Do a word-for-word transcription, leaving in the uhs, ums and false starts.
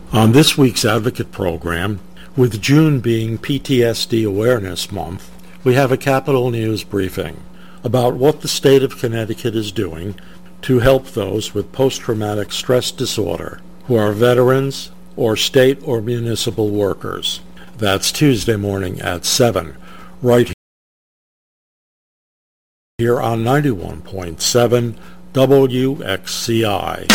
On this week's Advocate program, with June being P T S D Awareness Month, we have a Capitol News briefing about what the state of Connecticut is doing to help those with post-traumatic stress disorder who are veterans or state or municipal workers. That's Tuesday morning at seven, right here on ninety-one point seven W X C I.